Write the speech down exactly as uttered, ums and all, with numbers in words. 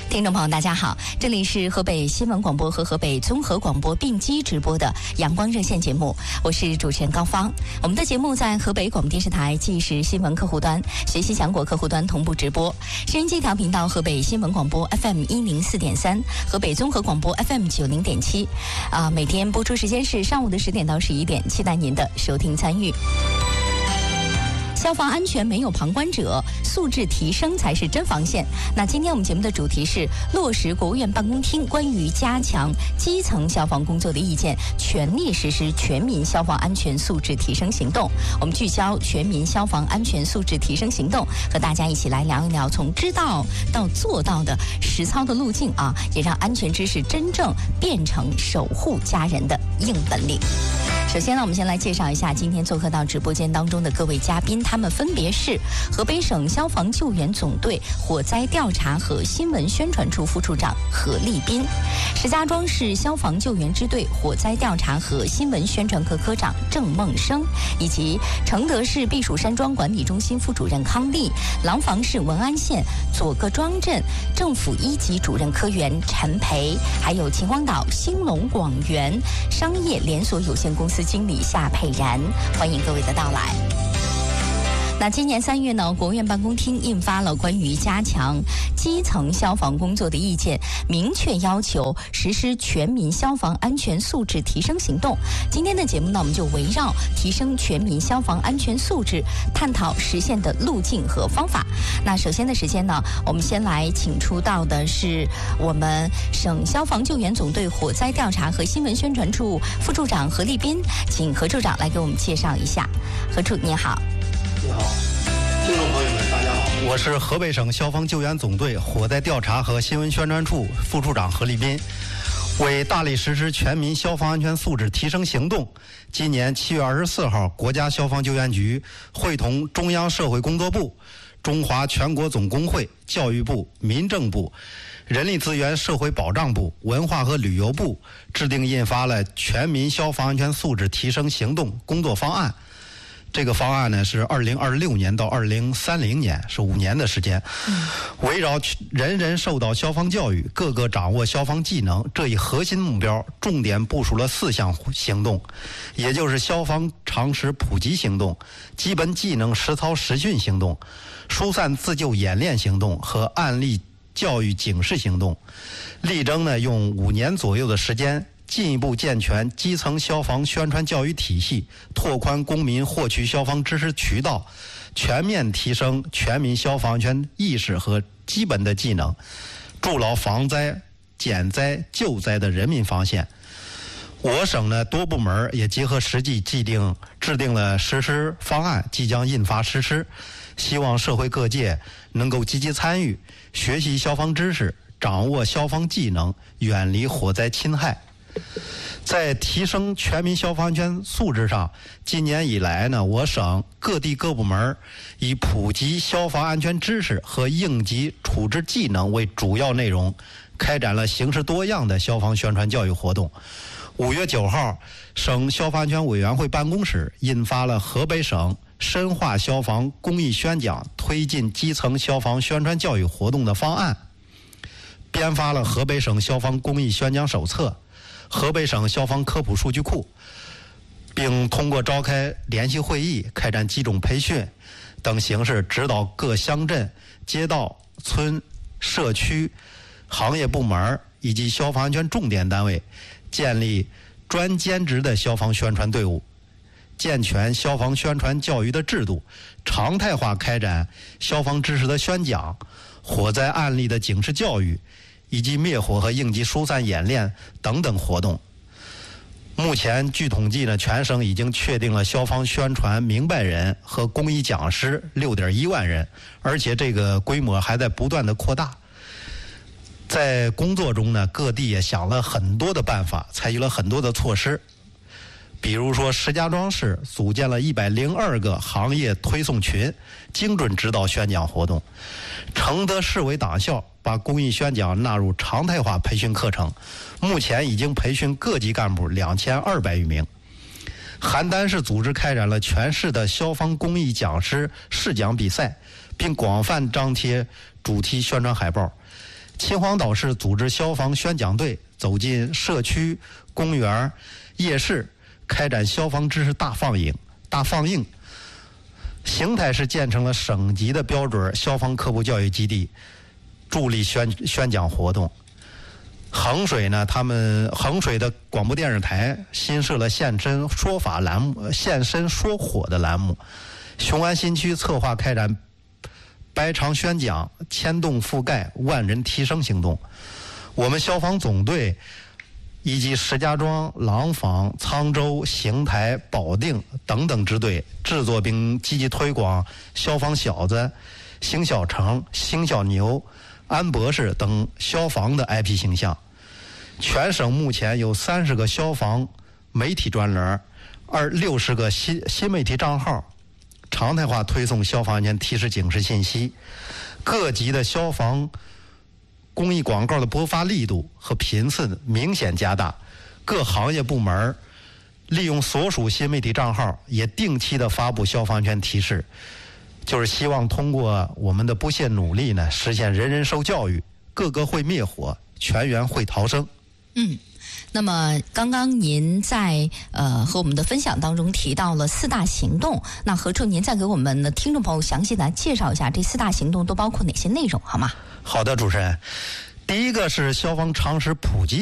听众朋友大家好，这里是河北新闻广播和河北综合广播并机直播的阳光热线节目，我是主持人高芳。我们的节目在河北广播电视台即时新闻客户端、学习强国客户端同步直播，收音机调频道河北新闻广播 F M 一零四点三，河北综合广播 F M 九零点七。啊，每天播出时间是上午的十点到十一点，期待您的收听参与。消防安全没有旁观者，素质提升才是真防线。那今天我们节目的主题是落实国务院办公厅关于加强基层消防工作的意见，全力实施全民消防安全素质提升行动。我们聚焦全民消防安全素质提升行动，和大家一起来聊一聊从知道到做到的实操的路径啊，也让安全知识真正变成守护家人的硬本领。首先呢，我们先来介绍一下今天做客到直播间当中的各位嘉宾，他们分别是河北省消防救援总队火灾调查和新闻宣传处副处长何立斌，石家庄市消防救援支队火灾调查和新闻宣传科科长郑梦生，以及承德市避暑山庄管理中心副主任康丽，廊坊市文安县左各庄镇政府一级主任科员陈培，还有秦皇岛兴隆广园商业连锁有限公司经理夏佩然，欢迎各位的到来。那今年三月呢，国务院办公厅印发了关于加强基层消防工作的意见，明确要求实施全民消防安全素质提升行动。今天的节目呢，我们就围绕提升全民消防安全素质，探讨实现的路径和方法。那首先的时间呢，我们先来请出到的是我们省消防救援总队火灾调查和新闻宣传处副处长何立斌，请何处长来给我们介绍一下。何处你好。 你好，听众朋友们，大家好，我是河北省消防救援总队火灾调查和新闻宣传处副处长何立斌。为大力实施全民消防安全素质提升行动，今年七月二十四号，国家消防救援局会同中央社会工作部、中华全国总工会、教育部、民政部、人力资源社会保障部、文化和旅游部制定印发了全民消防安全素质提升行动工作方案。这个方案呢是二零二六年到二零三零年，是五年的时间，围绕人人受到消防教育，个个掌握消防技能这一核心目标，重点部署了四项行动，也就是消防常识普及行动、基本技能实操实训行动、疏散自救演练行动和案例教育警示行动。力争呢用五年左右的时间，进一步健全基层消防宣传教育体系，拓宽公民获取消防知识渠道，全面提升全民消防安全意识和基本的技能，筑牢防灾、减灾、救灾的人民防线。我省呢多部门也结合实际既定制定了实施方案，即将印发实施，希望社会各界能够积极参与，学习消防知识，掌握消防技能，远离火灾侵害。在提升全民消防安全素质上，今年以来呢，我省各地各部门以普及消防安全知识和应急处置技能为主要内容，开展了形式多样的消防宣传教育活动。五月九号，省消防安全委员会办公室印发了河北省深化消防公益宣讲、推进基层消防宣传教育活动的方案，编发了河北省消防公益宣讲手册、河北省消防科普数据库，并通过召开联席会议、开展集中培训等形式，指导各乡镇、街道、村、社区、行业部门以及消防安全重点单位建立专兼职的消防宣传队伍，健全消防宣传教育的制度，常态化开展消防知识的宣讲、火灾案例的警示教育以及灭火和应急疏散演练等等活动。目前据统计呢，全省已经确定了消防宣传明白人和公益讲师 六点一万人，而且这个规模还在不断的扩大。在工作中呢，各地也想了很多的办法，采取了很多的措施。比如说，石家庄市组建了一百零二个行业推送群，精准指导宣讲活动。承德市委党校把公益宣讲纳入常态化培训课程，目前已经培训各级干部两千二百余名。邯郸市组织开展了全市的消防公益讲师试讲比赛，并广泛张贴主题宣传海报。 秦皇岛市组织消防宣讲队走进社区、公园、夜市，开展消防知识大放映。大放映。邢台市建成了省级的标准消防科普教育基地，助力宣宣讲活动。衡水呢，他们衡水的广播电视台新设了现身说法栏目、现身说火的栏目。雄安新区策划开展百场宣讲、牵动覆盖、万人提升行动。我们消防总队以及石家庄、廊坊、沧州、邢台、保定等等支队制作并积极推广消防小子、邢小成、邢小牛、安博士等消防的 I P 形象。全省目前有三十个消防媒体专栏，二六十个新新媒体账号，常态化推送消防安全提示警示信息。各级的消防公益广告的播发力度和频次明显加大，各行业部门利用所属新媒体账号也定期的发布消防安全提示，就是希望通过我们的不懈努力呢，实现人人受教育，个个会灭火，全员会逃生。 嗯。那么刚刚您在呃和我们的分享当中提到了四大行动，那何处您再给我们的听众朋友详细来介绍一下这四大行动都包括哪些内容好吗？ 好的，主持人，第一个是消防常识普及